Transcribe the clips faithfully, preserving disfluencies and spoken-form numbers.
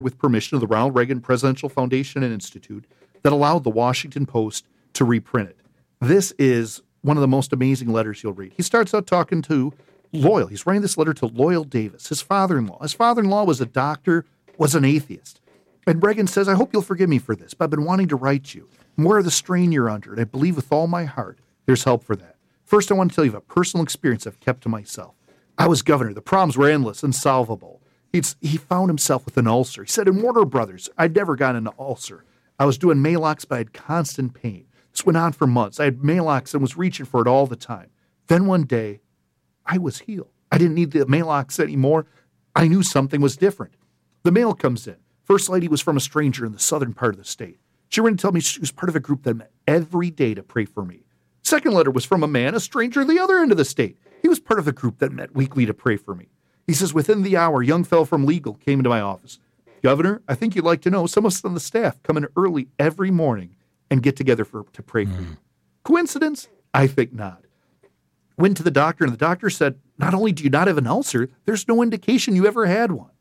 with permission of the Ronald Reagan Presidential Foundation and Institute that allowed the Washington Post to reprint it. This is one of the most amazing letters you'll read. He starts out talking to Loyal. He's writing this letter to Loyal Davis, his father-in-law. His father-in-law was a doctor, was an atheist. And Reagan says, I hope you'll forgive me for this, but I've been wanting to write you. I'm aware of the strain you're under, and I believe with all my heart there's help for that. First, I want to tell you of a personal experience I've kept to myself. I was governor. The problems were endless, unsolvable. He's, he found himself with an ulcer. He said, in Warner Brothers, I'd never gotten an ulcer. I was doing Maalox, but I had constant pain. This went on for months. I had Maalox and was reaching for it all the time. Then one day, I was healed. I didn't need the Maalox anymore. I knew something was different. The mail comes in. First lady was from a stranger in the southern part of the state. She went to tell me she was part of a group that met every day to pray for me. Second letter was from a man, a stranger at the other end of the state. He was part of a group that met weekly to pray for me. He says, within the hour, a young fellow from legal came into my office. Governor, I think you'd like to know some of us on the staff come in early every morning and get together for to pray for you. Coincidence? I think not. Went to the doctor, and the doctor said, not only do you not have an ulcer, there's no indication you ever had one.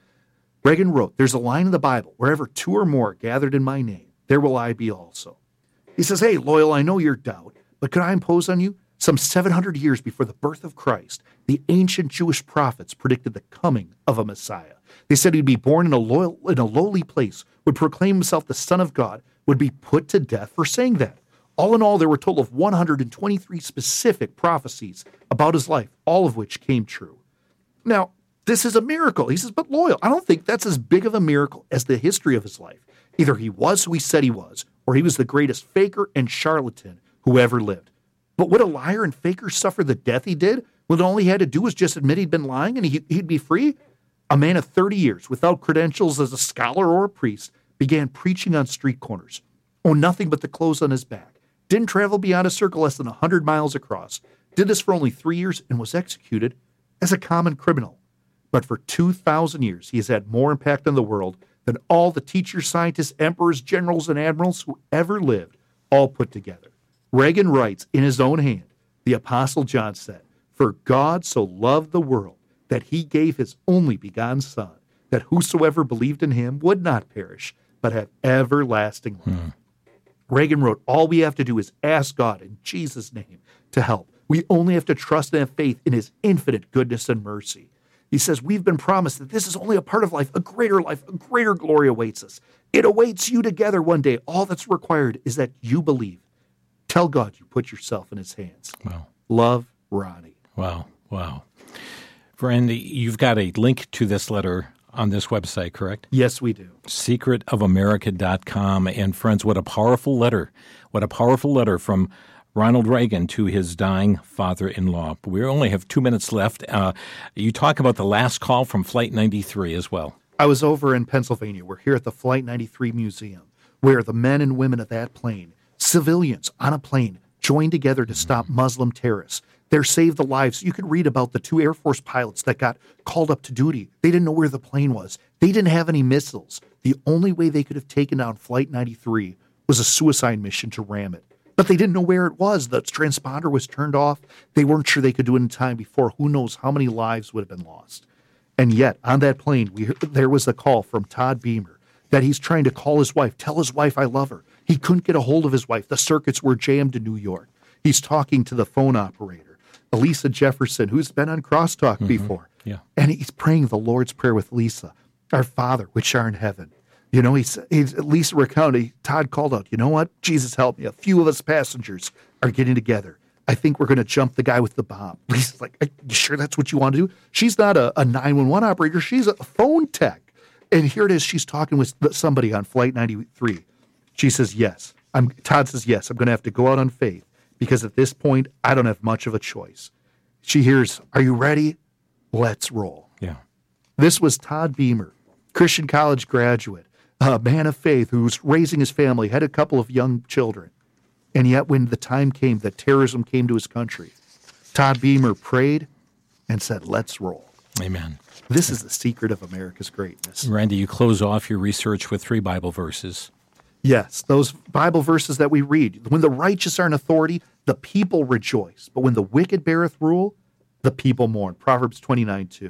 Reagan wrote, there's a line in the Bible, wherever two or more are gathered in my name, there will I be also. He says, hey, Loyal, I know your doubt, but could I impose on you? Some seven hundred years before the birth of Christ, the ancient Jewish prophets predicted the coming of a Messiah. They said he'd be born in a, loyal, in a lowly place, would proclaim himself the Son of God, would be put to death for saying that. All in all, there were a total of one hundred twenty-three specific prophecies about his life, all of which came true. Now, this is a miracle. He says, but Loyal, I don't think that's as big of a miracle as the history of his life. Either he was who he said he was, or he was the greatest faker and charlatan who ever lived. But would a liar and faker suffer the death he did when all he had to do was just admit he'd been lying and he, he'd be free? A man of thirty years, without credentials as a scholar or a priest, began preaching on street corners, owned nothing but the clothes on his back, didn't travel beyond a circle less than one hundred miles across, did this for only three years and was executed as a common criminal. But for two thousand years, he has had more impact on the world than all the teachers, scientists, emperors, generals, and admirals who ever lived, all put together. Reagan writes in his own hand, the Apostle John said, for God so loved the world that he gave his only begotten Son, that whosoever believed in him would not perish, but have everlasting life. Hmm. Reagan wrote, all we have to do is ask God in Jesus' name to help. We only have to trust and have faith in his infinite goodness and mercy. He says, we've been promised that this is only a part of life, a greater life, a greater glory awaits us. It awaits you together one day. All that's required is that you believe. Tell God you put yourself in his hands. Wow. Love, Ronnie. Wow. Wow. Friend, you've got a link to this letter on this website, correct? Yes, we do. secret of america dot com. And friends, what a powerful letter. What a powerful letter from Ronald Reagan to his dying father-in-law. We only have two minutes left. Uh, you talk about the last call from Flight ninety-three as well. I was over in Pennsylvania. We're here at the Flight ninety-three Museum, where the men and women of that plane, civilians on a plane, joined together to stop Muslim terrorists. They're saved the lives. You could read about the two Air Force pilots that got called up to duty. They didn't know where the plane was. They didn't have any missiles. The only way they could have taken down Flight ninety-three was a suicide mission to ram it. But they didn't know where it was. The transponder was turned off. They weren't sure they could do it in time before. Who knows how many lives would have been lost. And yet, on that plane, we heard, there was a call from Todd Beamer that he's trying to call his wife, tell his wife I love her. He couldn't get a hold of his wife. The circuits were jammed in New York. He's talking to the phone operator, Elisa Jefferson, who's been on Crosstalk mm-hmm. before. Yeah. And he's praying the Lord's Prayer with Lisa. Our Father, which art in heaven. You know, he's, he's Lisa recounted, Todd called out, you know what? Jesus help me. A few of us passengers are getting together. I think we're going to jump the guy with the bomb. Lisa's like, are you sure that's what you want to do? She's not a, a nine one one operator. She's a phone tech. And here it is. She's talking with somebody on Flight ninety-three. She says, yes. I'm, Todd says, yes, I'm going to have to go out on faith because at this point, I don't have much of a choice. She hears, are you ready? Let's roll. Yeah. This was Todd Beamer, Christian college graduate, a man of faith who's raising his family, had a couple of young children. And yet when the time came that terrorism came to his country, Todd Beamer prayed and said, let's roll. Amen. This is the secret of America's greatness. Randy, you close off your research with three Bible verses. Yes, those Bible verses that we read. When the righteous are in authority, the people rejoice. But when the wicked beareth rule, the people mourn. Proverbs twenty-nine two.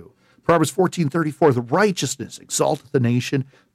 Proverbs fourteen thirty-four, the righteousness exalteth the nation,